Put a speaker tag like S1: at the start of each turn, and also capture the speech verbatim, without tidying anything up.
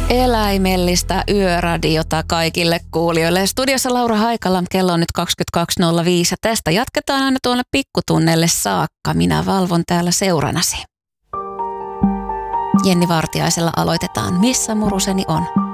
S1: Eläimellistä yöradiota kaikille kuulijoille. Studiossa Laura Haikala, kello on nyt kaksikymmentäkaksi nolla viisi ja tästä jatketaan aina tuonne pikkutunnelle saakka. Minä valvon täällä seuranasi. Jenni Vartiaisella aloitetaan. Missä muruseni on?